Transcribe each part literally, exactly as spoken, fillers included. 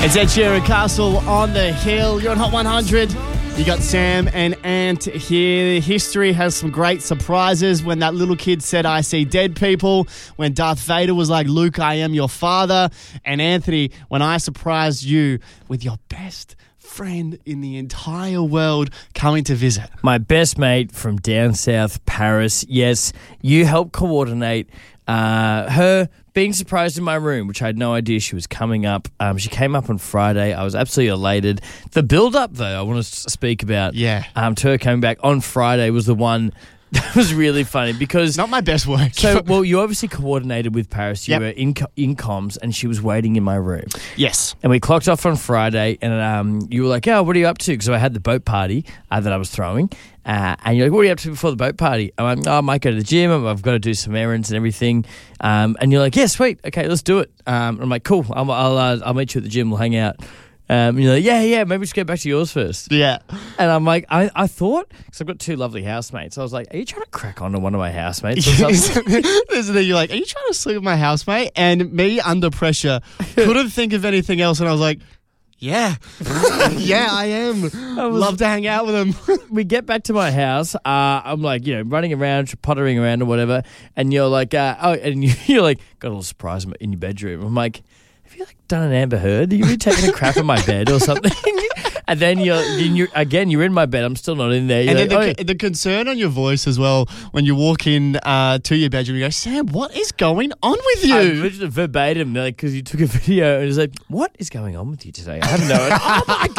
It's Ed Sheeran, Castle on the Hill. You're on Hot one hundred. You got Sam and Ant here. History has some great surprises. When that little kid said, I see dead people. When Darth Vader was like, Luke, I am your father. And Anthony, when I surprised you with your best friend in the entire world coming to visit. My best mate from down south, Paris. Yes, you helped coordinate uh, her being surprised in my room, which I had no idea she was coming up. Um, she came up on Friday. I was absolutely elated. The build-up, though, I want to speak about. Yeah. Um, to her coming back on Friday was the one that was really funny because... Not my best work. So, well, you obviously coordinated with Paris. You Yep. were in, in comms and she was waiting in my room. Yes. And we clocked off on Friday and um, you were like, oh, what are you up to? Because I had the boat party uh, that I was throwing. Uh, and you're like, what are you up to before the boat party? I'm like, oh, I might go to the gym. I've got to do some errands and everything. Um, and you're like, yeah, sweet. Okay, let's do it. Um, I'm like, cool. I'll I'll, uh, I'll meet you at the gym. We'll hang out. Um, and you're like, yeah, yeah, maybe we should get back to yours first. Yeah. And I'm like, I, I thought, because I've got two lovely housemates. I was like, are you trying to crack on to one of my housemates or something? This is the thing, you're like, are you trying to sleep with my housemate? And me, under pressure, couldn't think of anything else. And I was like, yeah. yeah, I am. I was, Love to hang out with him. We get back to my house. Uh, I'm like, you know, running around, pottering around or whatever. And you're like, uh, oh, and you're like, got a little surprise in your bedroom. I'm like, have you like done an Amber Heard? Are you really taking a crap in my bed or something? And then you're, then you're again, you're in my bed. I'm still not in there. You're and like, then the, oh. the concern on your voice as well when you walk in uh, to your bedroom, you go, Sam, what is going on with you? I literally verbatim, like, because you took a video and it's like, what is going on with you today? I have no idea. Oh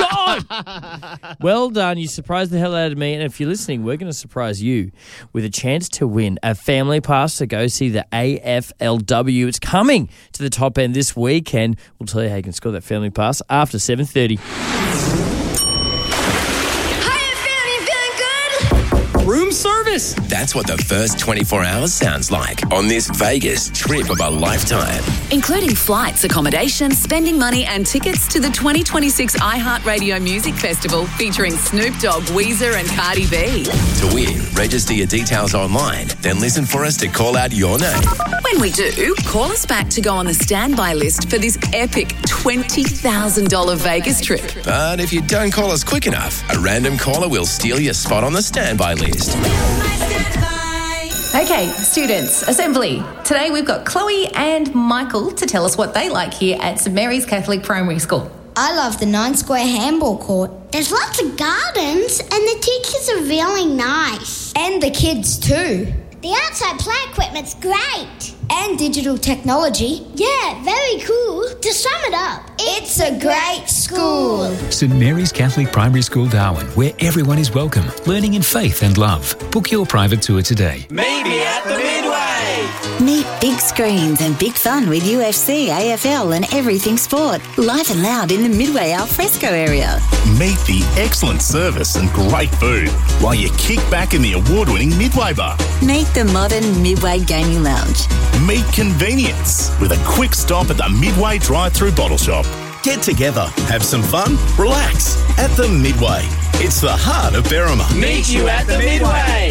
my God! Well done. You surprised the hell out of me. And if you're listening, we're going to surprise you with a chance to win a family pass to go see the A F L W. It's coming to the top end this weekend. We'll tell you how you can score that family pass after seven thirty. Room service. That's what the first twenty-four hours sounds like on this Vegas trip of a lifetime. Including flights, accommodation, spending money and tickets to the twenty twenty-six iHeartRadio Music Festival featuring Snoop Dogg, Weezer and Cardi B. To win, register your details online, then listen for us to call out your name. When we do, call us back to go on the standby list for this epic twenty thousand dollars Vegas trip. But if you don't call us quick enough, a random caller will steal your spot on the standby list. Okay, students, assembly. Today we've got Chloe and Michael to tell us what they like here at St Mary's Catholic Primary School. I love the nine square handball court. There's lots of gardens and the teachers are really nice. And the kids too. The outside play equipment's great. And digital technology. Yeah, very cool. To sum it up, it's a great school. St Mary's Catholic Primary School, Darwin, where everyone is welcome, learning in faith and love. Book your private tour today. Maybe at the Midway. Meet big screens and big fun with U F C, A F L and everything sport. Live and loud in the Midway alfresco area. Meet the excellent service and great food while you kick back in the award-winning Midway bar. Meet the modern Midway Gaming Lounge. Meet convenience with a quick stop at the Midway drive-through bottle shop. Get together, have some fun, relax at the Midway. It's the heart of Berrima. Meet you at the Midway.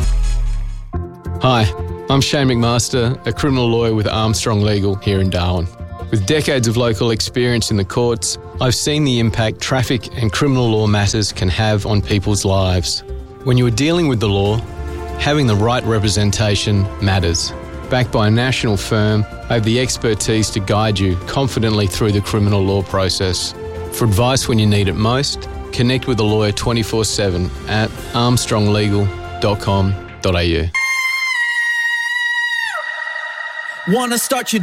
Hi, I'm Shane McMaster, a criminal lawyer with Armstrong Legal here in Darwin. With decades of local experience in the courts, I've seen the impact traffic and criminal law matters can have on people's lives. When you are dealing with the law, having the right representation matters. Backed by a national firm, I have the expertise to guide you confidently through the criminal law process. For advice when you need it most, connect with a lawyer twenty-four seven at armstrong legal dot com dot a u. Want to start your